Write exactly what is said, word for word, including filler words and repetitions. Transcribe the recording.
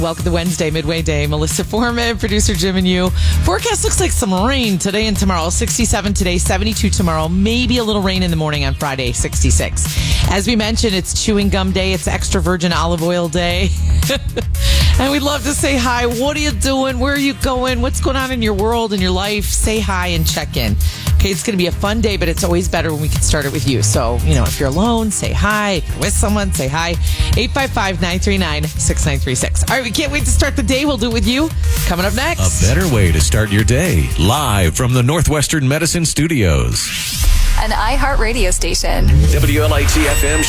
Welcome to Wednesday, Midway Day. Melissa Foreman, producer Jim and you. Forecast looks like some rain today and tomorrow. sixty-seven today, seventy-two tomorrow. Maybe a little rain in the morning on Friday, sixty-six. As we mentioned, it's chewing gum day. It's extra virgin olive oil day. And we'd love to say hi. What are you doing? Where are you going? What's going on in your world and your life? Say hi and check in. Okay, it's going to be a fun day, but it's always better when we can start it with you. So, you know, if you're alone, say hi. If you're with someone, say hi. eight five five, nine three nine, six nine three six. All right, we can't wait to start the day. We'll do it with you. Coming up next. A better way to start your day. Live from the Northwestern Medicine Studios. An iHeart radio station. W L I T F M